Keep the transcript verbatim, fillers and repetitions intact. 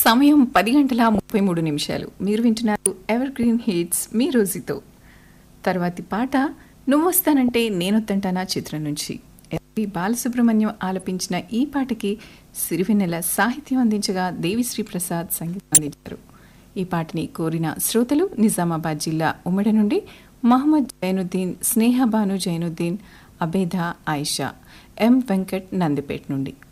సమయం పది గంటల ముప్పై మూడు నిమిషాలు. మీరు వింటున్నారు ఎవర్ గ్రీన్ హిట్స్ మీ రోజుతో. తర్వాతి పాట నువ్వొస్తానంటే నేనొద్దంటానా చిత్రం నుంచి ఎస్పి బాలసుబ్రహ్మణ్యం ఆలపించిన ఈ పాటకి సిరివెన్నెల సాహిత్యం అందించగా దేవిశ్రీ ప్రసాద్ సంగీతం అందించారు. ఈ పాటని కోరిన శ్రోతలు నిజామాబాద్ జిల్లా ఉమ్మడి నుండి మహమ్మద్ జైనుద్దీన్, స్నేహబాను జైనుద్దీన్, అబేదా, ఆయిషా, ఎం వెంకట్ నందిపేట్ నుండి.